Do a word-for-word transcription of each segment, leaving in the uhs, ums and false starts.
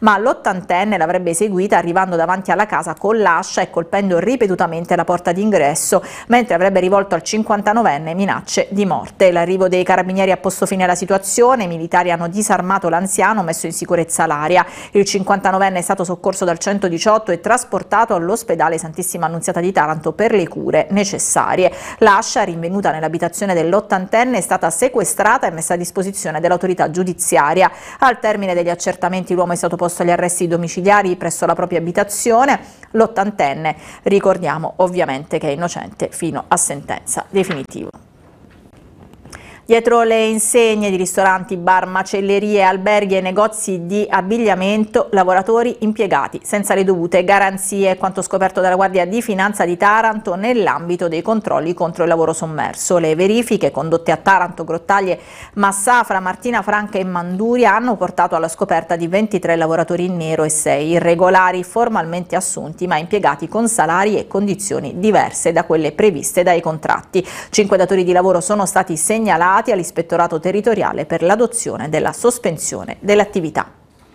ma l'ottantenne l'avrebbe eseguita arrivando davanti alla casa con l'ascia e colpendo ripetutamente la porta d'ingresso, mentre avrebbe rivolto al cinquantanovenne minacce di morte. L'arrivo dei carabinieri ha posto fine alla situazione, i militari hanno disarmato l'anziano, messo in sicurezza l'area. Il cinquantanovenne è stato soccorso dal centodiciotto e trasportato all'ospedale Santissima Annunziata di Taranto per le cure necessarie. L'ascia, rinvenuta nell'abitazione dell'ottantenne, è stata sequestrata e messa a disposizione dell'autorità giudiziaria. Al termine degli accertamenti l'uomo è stato posto agli arresti domiciliari presso la propria abitazione. L'ottantenne, ricordiamo ovviamente che è innocente fino a sentenza definitiva. Dietro le insegne di ristoranti, bar, macellerie, alberghi e negozi di abbigliamento, lavoratori impiegati senza le dovute garanzie, quanto scoperto dalla Guardia di Finanza di Taranto nell'ambito dei controlli contro il lavoro sommerso. Le verifiche condotte a Taranto, Grottaglie, Massafra, Martina Franca e Manduria hanno portato alla scoperta di ventitré lavoratori in nero e sei irregolari formalmente assunti ma impiegati con salari e condizioni diverse da quelle previste dai contratti. Cinque datori di lavoro sono stati segnalati all'Ispettorato Territoriale per l'adozione della sospensione dell'attività.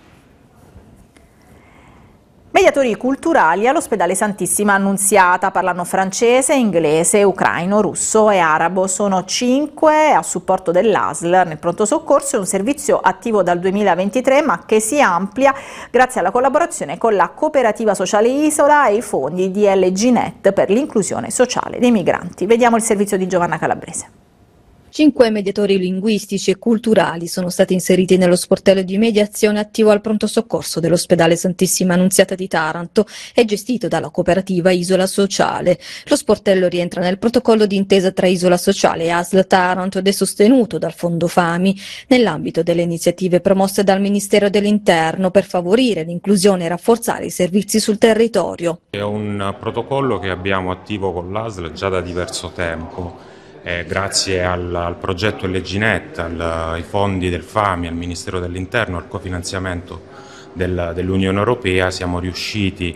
Mediatori culturali all'ospedale Santissima Annunziata, parlano francese, inglese, ucraino, russo e arabo. Sono cinque a supporto dell'A S L nel pronto soccorso, è un servizio attivo dal duemilaventitré ma che si amplia grazie alla collaborazione con la Cooperativa Sociale Isola e i fondi di L G Net per l'inclusione sociale dei migranti. Vediamo il servizio di Giovanna Calabrese. Cinque mediatori linguistici e culturali sono stati inseriti nello sportello di mediazione attivo al pronto soccorso dell'ospedale Santissima Annunziata di Taranto e gestito dalla cooperativa Isola Sociale. Lo sportello rientra nel protocollo di intesa tra Isola Sociale e A S L Taranto ed è sostenuto dal Fondo Fami nell'ambito delle iniziative promosse dal Ministero dell'Interno per favorire l'inclusione e rafforzare i servizi sul territorio. È un protocollo che abbiamo attivo con l'A S L già da diverso tempo. Eh, grazie al, al progetto L G Net, al, ai fondi del Fami, al Ministero dell'Interno, al cofinanziamento del, dell'Unione Europea siamo riusciti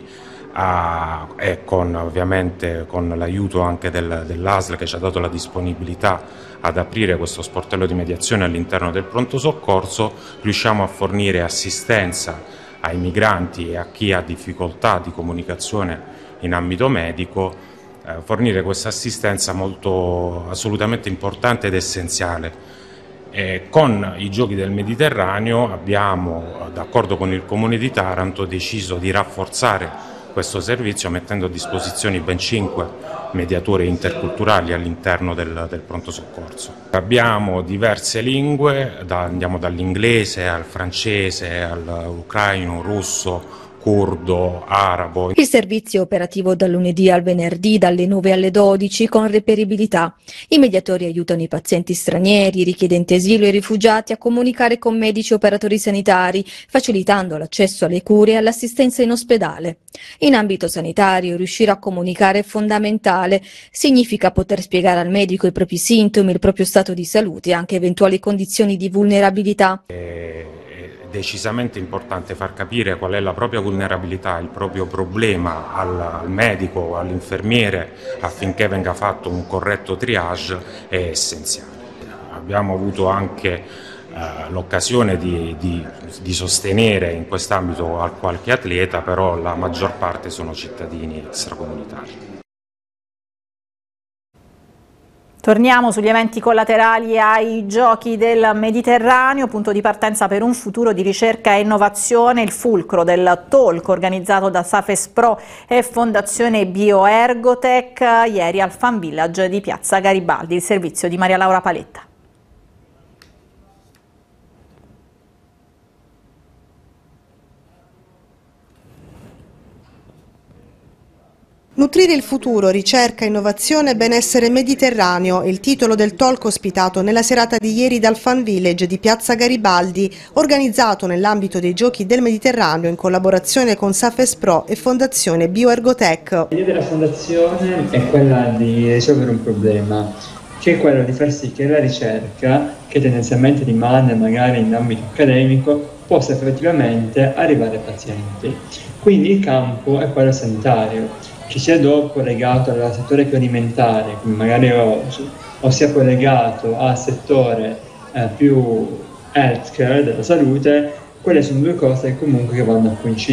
a, e con, ovviamente con l'aiuto anche del, dell'A S L che ci ha dato la disponibilità ad aprire questo sportello di mediazione all'interno del pronto soccorso, riusciamo a fornire assistenza ai migranti e a chi ha difficoltà di comunicazione in ambito medico, fornire questa assistenza molto assolutamente importante ed essenziale. E con i Giochi del Mediterraneo abbiamo, d'accordo con il Comune di Taranto, deciso di rafforzare questo servizio mettendo a disposizione ben cinque mediatori interculturali all'interno del, del pronto soccorso. Abbiamo diverse lingue, da, andiamo dall'inglese al francese, all'ucraino, russo, curdo, arabo. Il servizio è operativo dal lunedì al venerdì dalle nove alle dodici con reperibilità. I mediatori aiutano i pazienti stranieri, i richiedenti asilo e i rifugiati a comunicare con medici e operatori sanitari, facilitando l'accesso alle cure e all'assistenza in ospedale. In ambito sanitario riuscire a comunicare è fondamentale. Significa poter spiegare al medico i propri sintomi, il proprio stato di salute e anche eventuali condizioni di vulnerabilità. È decisamente importante far capire qual è la propria vulnerabilità, il proprio problema al, al medico o all'infermiere affinché venga fatto un corretto triage è essenziale. Abbiamo avuto anche eh, l'occasione di, di, di sostenere in quest'ambito qualche atleta, però la maggior parte sono cittadini extracomunitari. Torniamo sugli eventi collaterali ai Giochi del Mediterraneo, punto di partenza per un futuro di ricerca e innovazione, il fulcro del talk organizzato da Safespro e Fondazione Bioergotech ieri al Fan Village di Piazza Garibaldi, il servizio di Maria Laura Paletta. Nutrire il futuro, ricerca, innovazione e benessere mediterraneo è il titolo del talk ospitato nella serata di ieri dal Fan Village di Piazza Garibaldi, organizzato nell'ambito dei Giochi del Mediterraneo in collaborazione con Safespro e Fondazione Bioergotech. L'idea della fondazione è quella di risolvere un problema, che è quello di far sì che la ricerca, che tendenzialmente rimane magari in ambito accademico, possa effettivamente arrivare ai pazienti. Quindi il campo è quello sanitario, che sia dopo legato al settore più alimentare, come magari oggi, o sia poi legato al settore eh, più healthcare, della salute, quelle sono due cose comunque che vanno a coincidere.